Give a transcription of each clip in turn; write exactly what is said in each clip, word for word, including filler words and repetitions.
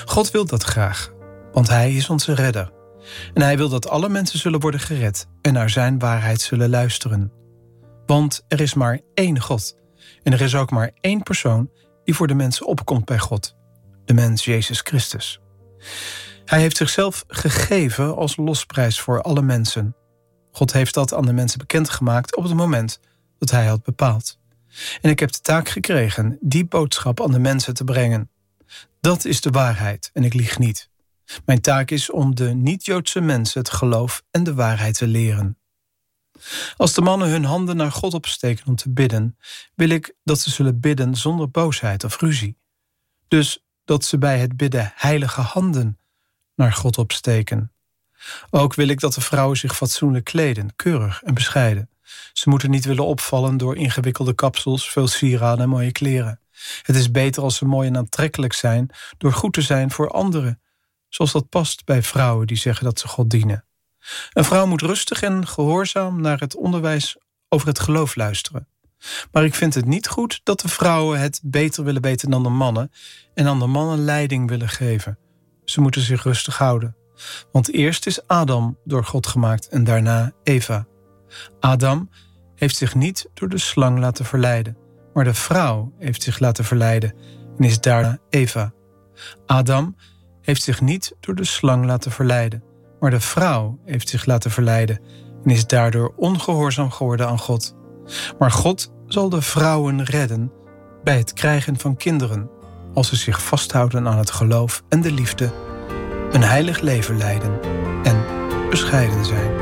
God wil dat graag, want Hij is onze redder. En Hij wil dat alle mensen zullen worden gered en naar zijn waarheid zullen luisteren. Want er is maar één God. En er is ook maar één persoon die voor de mensen opkomt bij God. De mens Jezus Christus. Hij heeft zichzelf gegeven als losprijs voor alle mensen. God heeft dat aan de mensen bekendgemaakt op het moment dat Hij had bepaald. En ik heb de taak gekregen die boodschap aan de mensen te brengen. Dat is de waarheid en ik lieg niet. Mijn taak is om de niet-Joodse mensen het geloof en de waarheid te leren. Als de mannen hun handen naar God opsteken om te bidden, wil ik dat ze zullen bidden zonder boosheid of ruzie. Dus dat ze bij het bidden heilige handen naar God opsteken. Ook wil ik dat de vrouwen zich fatsoenlijk kleden, keurig en bescheiden. Ze moeten niet willen opvallen door ingewikkelde kapsels, veel sieraden en mooie kleren. Het is beter als ze mooi en aantrekkelijk zijn door goed te zijn voor anderen, zoals dat past bij vrouwen die zeggen dat ze God dienen. Een vrouw moet rustig en gehoorzaam naar het onderwijs over het geloof luisteren. Maar ik vind het niet goed dat de vrouwen het beter willen weten dan de mannen en aan de mannen leiding willen geven. Ze moeten zich rustig houden. Want eerst is Adam door God gemaakt en daarna Eva. Adam heeft zich niet door de slang laten verleiden, maar de vrouw heeft zich laten verleiden en is daarna Eva. Adam heeft zich niet door de slang laten verleiden, maar de vrouw heeft zich laten verleiden en is daardoor ongehoorzaam geworden aan God. Maar God zal de vrouwen redden bij het krijgen van kinderen, als ze zich vasthouden aan het geloof en de liefde, een heilig leven leiden en bescheiden zijn.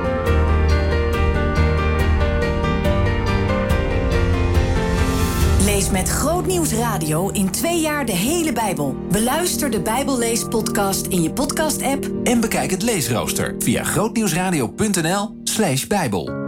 Lees met Grootnieuws Radio in twee jaar de hele Bijbel. Beluister de Bijbelleespodcast in je podcast-app en bekijk het leesrooster via grootnieuwsradio punt n l slash bijbel.